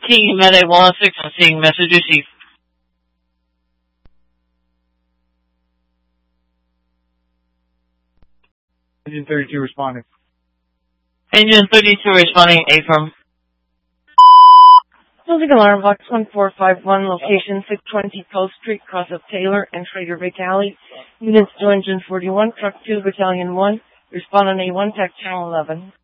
King Mayday 106, I'm seeing message received. Engine 32 responding. Engine 32 responding, Affirm. Closing alarm box 1451, location 620 Post Street, cross of Taylor and Trader Vic Alley. Units to Engine 41, Truck 2, Battalion 1. Respond on A1, Tech Channel 11.